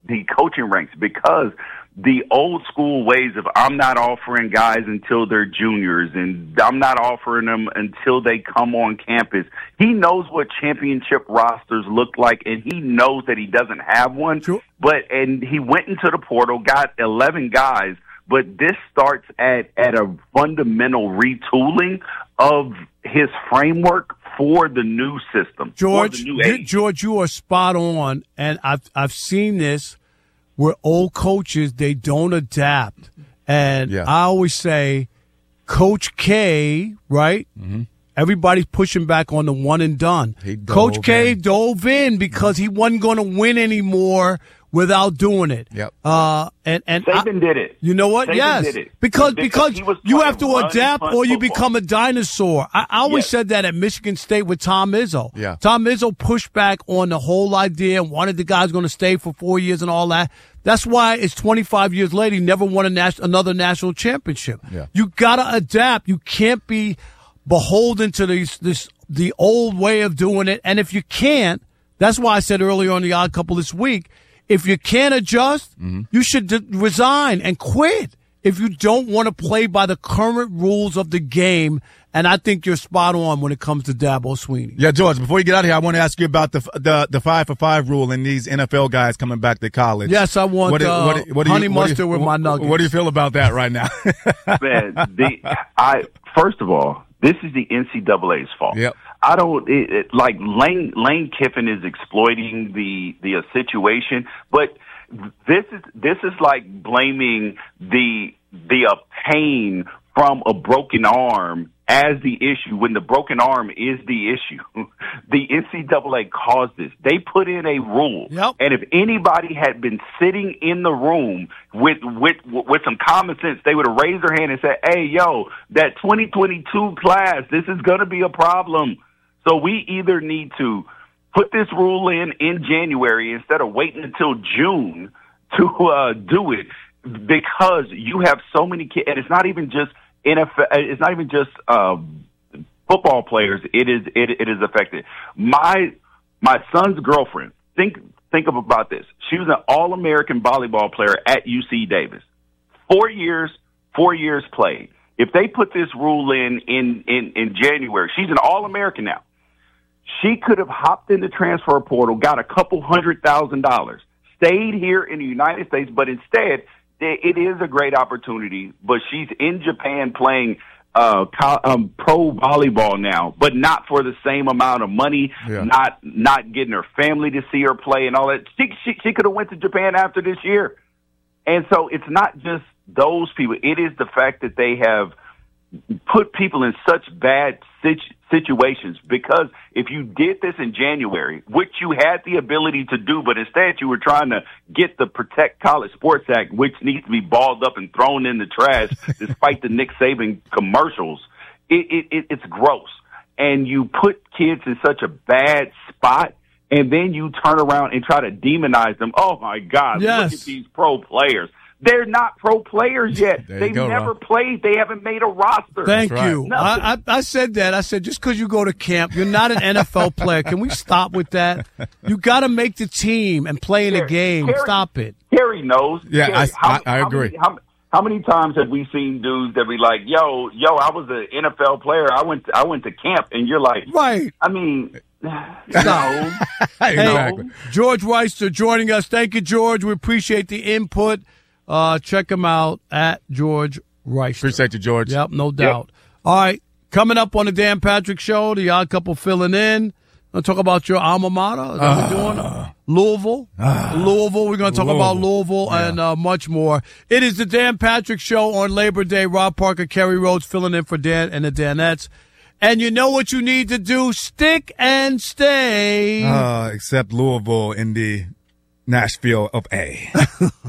the coaching ranks, because the old school ways of I'm not offering guys until they're juniors and I'm not offering them until they come on campus. He knows what championship rosters look like, and he knows that he doesn't have one. Sure. And he went into the portal, got 11 guys, but this starts at a fundamental retooling of his framework for the new system. George, for the new age. George, you are spot on, and I've seen this where old coaches, they don't adapt. And I always say, Coach K, right? Mm-hmm. Everybody's pushing back on the one and done. Coach K dove in because he wasn't going to win anymore without doing it. Yep. And Saban did it. You know what? Saban yes. did it. Because you have to run, adapt or you become a dinosaur. I always said that at Michigan State with Tom Izzo. Yeah. Tom Izzo pushed back on the whole idea and wanted the guys going to stay for 4 years and all that. That's why it's 25 years later, he never won another national championship. Yeah. You got to adapt. You can't be beholden to the old way of doing it. And if you can't, that's why I said earlier on the Odd Couple this week, if you can't adjust, you should resign and quit if you don't want to play by the current rules of the game. And I think you're spot on when it comes to Dabo Swinney. Yeah, George, before you get out of here, I want to ask you about the 5-for-5 rule and these NFL guys coming back to college. Yes, I want honey mustard with my nuggets. What do you feel about that right now? Man, first of all, this is the NCAA's fault. Yep. I don't like Lane Kiffin is exploiting the situation, but this is like blaming the pain from a broken arm as the issue when the broken arm is the issue. The NCAA caused this. They put in a rule, and if anybody had been sitting in the room with some common sense, they would have raised their hand and said, "Hey, yo, that 2022 class, this is going to be a problem." So we either need to put this rule in January instead of waiting until June to do it, because you have so many kids, and it's not even just NFL. It's not even just football players. It is affected. My son's girlfriend. Think about this. She was an All-American volleyball player at UC Davis. 4 years played. If they put this rule in January, she's an All-American now. She could have hopped in the transfer portal, got a couple $100,000, stayed here in the United States, but instead, it is a great opportunity. But she's in Japan playing pro volleyball now, but not for the same amount of money, not getting her family to see her play and all that. She could have went to Japan after this year. And so it's not just those people. It is the fact that they have put people in such bad situations, because if you did this in January, which you had the ability to do, but instead you were trying to get the Protect College Sports Act, which needs to be balled up and thrown in the trash despite the Nick Saban commercials, it's gross. And you put kids in such a bad spot, and then you turn around and try to demonize them. Oh, my God, look at these pro players. They're not pro players yet. They've never played. They haven't made a roster. Thank you. I said that. I said, just because you go to camp, you're not an NFL player. Can we stop with that? You got to make the team and play in a game. Stop it. Terry knows. Yeah, I agree. How many times have we seen dudes that be like, yo, I was an NFL player. I went to camp, and you're like, right. I mean, no. Exactly. Hey, George Wrighster joining us. Thank you, George. We appreciate the input. Check him out at George Wrighster. Appreciate you, George. Yep, no doubt. Yep. All right, coming up on the Dan Patrick Show, the Odd Couple filling in. We're going to talk about your alma mater. Is that what we're doing? Louisville. Louisville. We're going to talk about Louisville and much more. It is the Dan Patrick Show on Labor Day. Rob Parker, Kerry Rhodes filling in for Dan and the Danettes. And you know what you need to do? Stick and stay. Except Louisville in the Nashville of A.